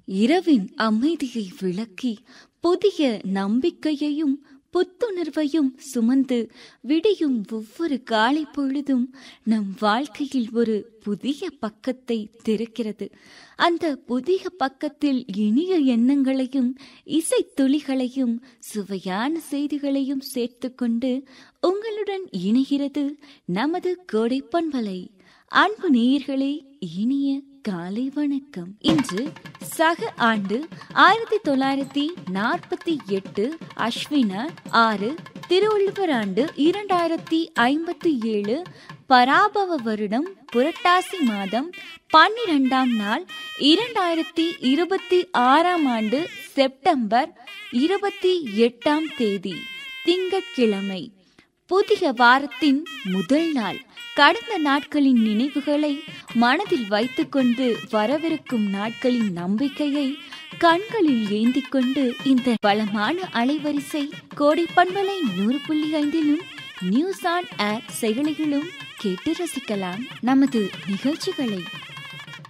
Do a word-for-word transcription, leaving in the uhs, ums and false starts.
இரவின் அமைதியை விளக்கி புதிய நம்பிக்கையையும் புத்துணர்வையும் சுமந்து விடியும் ஒவ்வொரு காலை பொழுதும் நம் வாழ்க்கையில் ஒரு புதிய பக்கத்தை திறக்கிறது. அந்த புதிய பக்கத்தில் இனிய எண்ணங்களையும் இசை துளிகளையும் சுவையான செய்திகளையும் சேர்த்து கொண்டு உங்களுடன் இணைகிறது நமது கோடை பண்பலை. அன்பு நேயர்களே, இனிய காலை வணக்கம். இன்று சக ஆண்டு ஆயிரத்தி தொள்ளாயிரத்தி நாற்பத்தி எட்டு அஸ்வின ஆறு திருவள்ளுவர் ஆண்டு இரண்டாயிரத்தி ஐம்பத்தி ஏழு பராபவ வருடம் புரட்டாசி மாதம் பன்னிரெண்டாம் நாள் இரண்டாயிரத்தி இருபத்தி ஆறாம் ஆண்டு செப்டம்பர் இருபத்தி எட்டாம் தேதி திங்கட்கிழமை. புதிய வாரத்தின் முதல் நாள். கடந்த நாட்களின் நினைவுகளை மனதில் வைத்துக்கொண்டு வரவிருக்கும் நாட்களின் நம்பிக்கையை கண்களில் ஏந்தி கொண்டு இந்த பலமான அலைவரிசை கோடை பண்பலை நூறு புள்ளி ஐந்திலும் நியூஸ் ஆன் ஏர் செயலிகளும் கேட்டு ரசிக்கலாம் நமது நிகழ்ச்சிகளை.